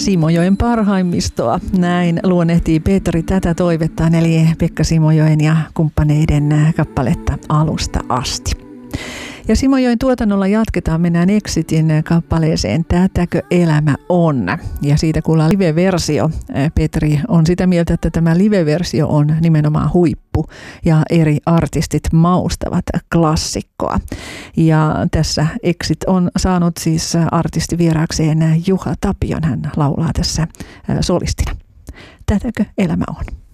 Simojoen parhaimmistoa. Näin luonnehtii Petteri tätä toivettaan, eli Pekka Simojoen ja kumppaneiden kappaletta Alusta asti. Ja Simojoen tuotannolla jatketaan, mennään Exitin kappaleeseen Tätäkö elämä on. Ja siitä kuullaan live-versio. Petri on sitä mieltä, että tämä live-versio on nimenomaan huippu ja eri artistit maustavat klassikkoa. Ja tässä Exit on saanut siis artistivieraakseen Juha Tapion. Hän laulaa tässä solistina. Tätäkö elämä on?